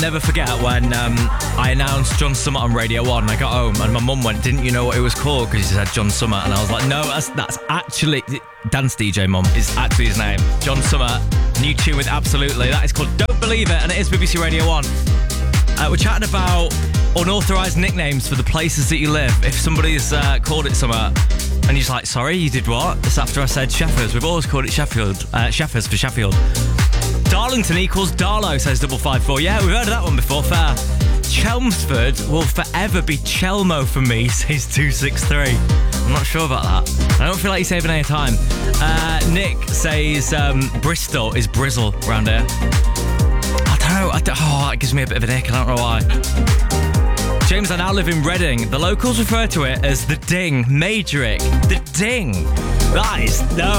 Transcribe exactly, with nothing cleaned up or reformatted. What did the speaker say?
never forget when um, I announced John Summit on Radio one and I got home and my mum went, didn't you know what it was called? Because he said John Summit. And I was like, no, that's, that's actually... Dance D J Mum is actually his name. John Summit, new tune with Absolutely. That is called Don't Believe It, and it is B B C Radio one. Uh, we're chatting about unauthorised nicknames for the places that you live. If somebody's uh, called it something and you're just like, sorry, you did what? It's after I said Sheffield. We've always called it Sheffield. Uh, Sheffers for Sheffield. Darlington equals Darlow, says double five four. Yeah, we've heard of that one before, fair. Chelmsford will forever be Chelmo for me, says two six three. I'm not sure about that. I don't feel like you're saving any time. Uh, Nick says um, Bristol is Brizzle around here. I don't know. I don't, oh, it gives me a bit of an ick. I don't know why. James, I now live in Reading. The locals refer to it as the Ding. Major ick. The Ding. That is... No.